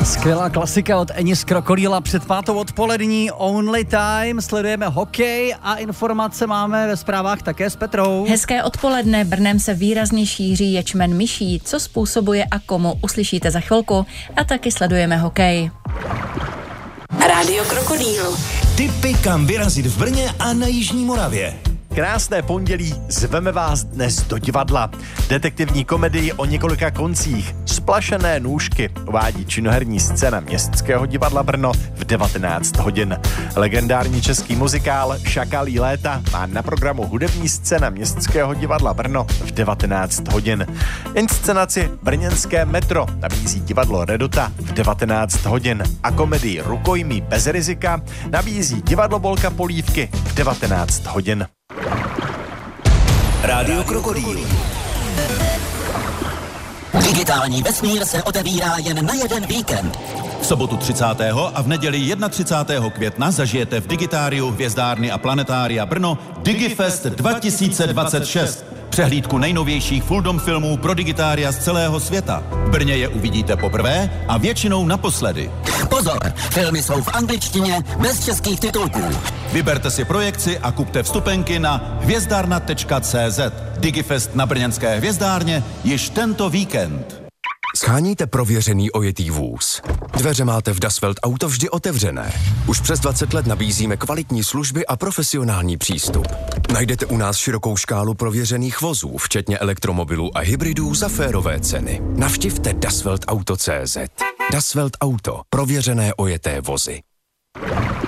Skvělá klasika od Enis Krokodýla před 5. odpolední Only Time. Sledujeme hokej a informace máme ve zprávách také s Petrou. Hezké odpoledne. Brnem se výrazně šíří ječmen myší. Co způsobuje a komu, uslyšíte za chvilku. A taky sledujeme hokej. Rádio Krokodýl. Tipy, kam vyrazit v Brně a na Jižní Moravě. Krásné pondělí, zveme vás dnes do divadla. Detektivní komedii o několika koncích, Splašené nůžky, uvádí činoherní scéna Městského divadla Brno v 19 hodin. Legendární český muzikál Šakalí léta má na programu hudební scéna Městského divadla Brno v 19 hodin. Inscenaci Brněnské metro nabízí divadlo Redota v 19 hodin a komedii Rukojmí bez rizika nabízí divadlo Bolka Polívky v 19 hodin. Rádio Krokodýl. Digitální vesmír se otevírá jen na jeden víkend. V sobotu 30. a v neděli 31. května zažijete v Digitáriu Hvězdárny a Planetária Brno Digifest 2026. Přehlídku nejnovějších fulldom filmů pro digitária z celého světa. V Brně je uvidíte poprvé a většinou naposledy. Pozor, filmy jsou v angličtině bez českých titulků. Vyberte si projekci a kupte vstupenky na hvězdárna.cz. Digifest na brněnské hvězdárně již tento víkend. Sháníte prověřený ojetý vůz. Dveře máte v Das Welt Auto vždy otevřené. Už přes 20 let nabízíme kvalitní služby a profesionální přístup. Najdete u nás širokou škálu prověřených vozů, včetně elektromobilů a hybridů za férové ceny. Navštivte dasweltauto.cz. Das Welt Auto. Prověřené ojeté vozy.